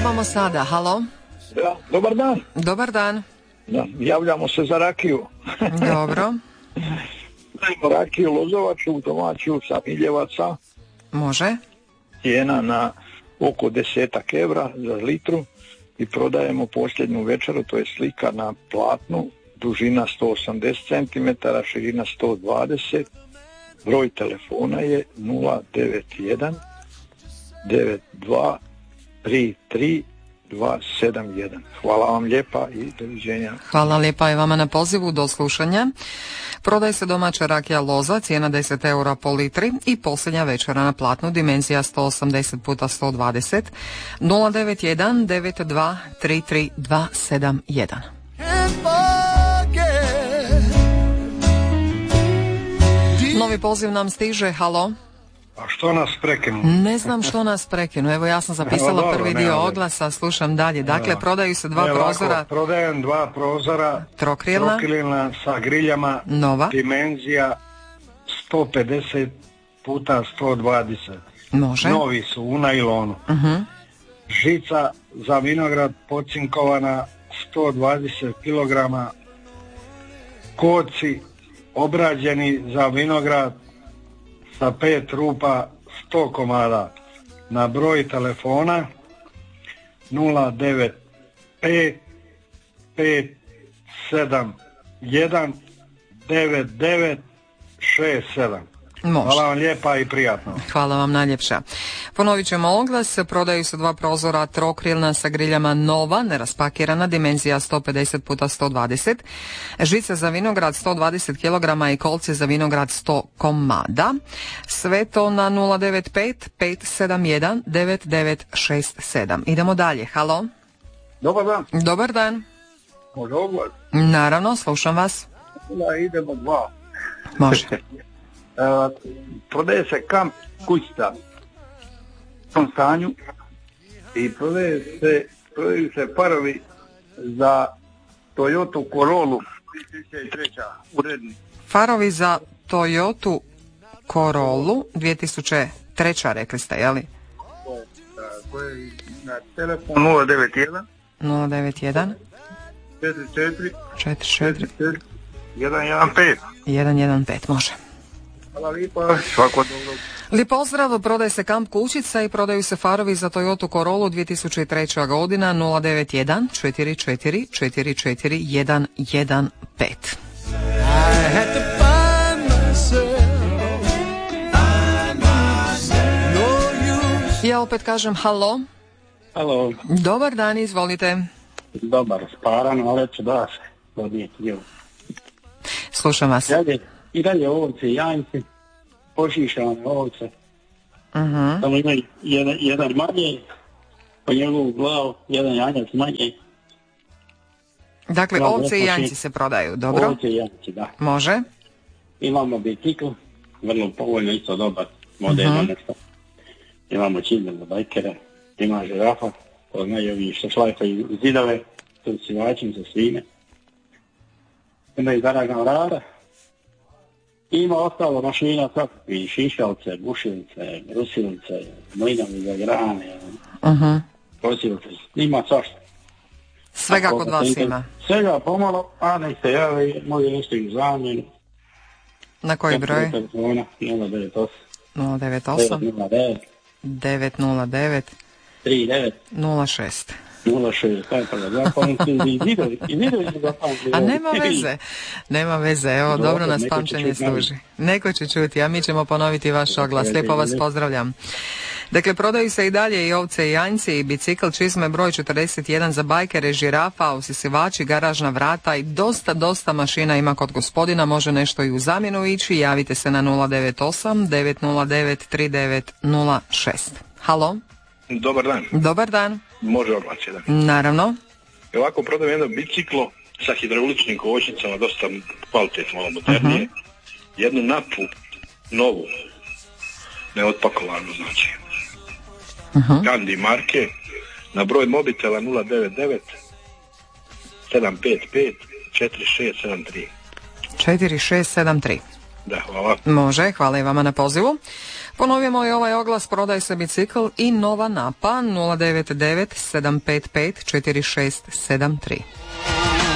imamo sada? Halo? Da, dobar dan. Dobar dan. Da, javljamo se za rakiju. Dobro. Rakiju lozovaču, domaću sa Miljevaca. Može. Cijena na oko 10 evra za litru i prodajemo posljednju večeru, to je slika na platnu, dužina 180 cm, širina 120. Broj telefona je 091 92 33 271. Hvala vam lijepa i doviđenja. Hvala lijepa i vama na pozivu, do slušanja. Prodaje se domaća rakija loza, cijena 10 eura po litri i posljednja večera na platnu, dimenzija 180 x 120, 091 92 33 271. Novi poziv nam stiže, halo? A što nas prekinu? Ne znam što nas prekinu. Evo ja sam zapisala dobro, prvi dio oglasa, slušam dalje. Dakle, prodaju se dva prozora. Prodajem dva prozora trokrilna sa griljama. Nova. Dimenzija 150 x 120. Može. Novi su u najlonu. Žica za vinograd pocinkovana 120 kg. Koci obrađeni za vinograd sa 5 rupa 100 komada. Na broj telefona 095 571 9967. Može. Hvala vam lijepa i prijatno. Hvala vam najljepša. Ponovit ćemo oglas. Prodaju se dva prozora trokrilna sa griljama nova, neraspakirana, dimenzija 150 x 120. Žice za vinograd 120 kg i kolce za vinograd 100 komada. Sve to na 095 571 9967. Idemo dalje. Halo? Dobar dan. Dobar dan. Može oglas? Naravno, slušam vas. Da, idemo dva. Može. Prodaje se kamp kućica u tom stanju i prodaju se parovi za Toyota Corollu 2003. uredni. Farovi za Toyota Corollu 2003. rekli ste, jeli? Koje na telefon 091 091 44 44 115. 115, može. Hvala lijepa, svako dobro. Lijep pozdrav, prodaje se kamp kućica i prodaju se farovi za Toyota Corollu 2003. godina 091 44 44 115. Ja opet kažem halo. Halo. Dobar dan, izvolite. Dobar, sparan, ali ću da se podnijeti. Slušam vas. I dalje ovce i janjci, pošišane ovce. Tamo ima jedan manje, po njegovu glavu, jedan janjac manje. Dakle, ovce i janjci se prodaju, dobro? Ovce i janjci, da. Može. Imamo bicikl, vrlo povoljno, isto dobar, moderno nešto. Imamo čilje za bajkere, ima žirafa, to znaju ovi što šlajfaju zidove, to sivačim za svine. Ima i garažna vrata. Ima ostalo mašina, svakakvi šišalce, bušilice, brusilice, mlinovi za grane, posilice, ima svašta. Svega kod vas ima? Svega pomalo, a nek se javi, može nešto i u zamjenu. Na koji broj? 098 098 909 39 06. 06, taj prvo zapamti i zidovi zapamti. A nema veze, evo, dobro nas pamćenje služi. Neko će čuti, a mi ćemo ponoviti vaš oglas. Lijepo vas pozdravljam. Dakle, prodaju se i dalje i ovce i janjci i bicikl, čizme broj 41 za bajkere, žirafa, usisivači, garažna vrata i dosta mašina ima kod gospodina, može nešto i u zamjenu ići. Javite se na 098 909 3906. Halo? Dobar dan. Dobar dan. Može oglas jedan. Naravno. I ovako prodajem jedno biciklo sa hidrauličnim kočnicama, dosta kvalitetno, malo modernije. Jednu napu, novu, neotpakovanu, znači. Gandhi marke, na broj mobitela 099 755 4673. 4673. Da, hvala. Može, hvala i vama na pozivu. Ponovimo i ovaj oglas, prodaj se bicikl i nova Napa 099 755 4673.